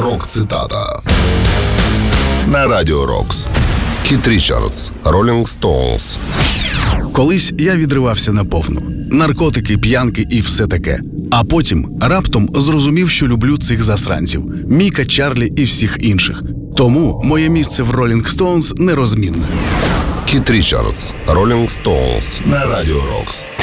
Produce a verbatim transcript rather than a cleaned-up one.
Рок-цитата на Радіо Рокс. Кіт Річардс, Rolling Stones. Колись я відривався наповну. Наркотики, п'янки і все таке. А потім раптом зрозумів, що люблю цих засранців. Міка, Чарлі і всіх інших. Тому моє місце в Rolling Stones нерозмінне. Кіт Річардс, Rolling Stones на Радіо Рокс.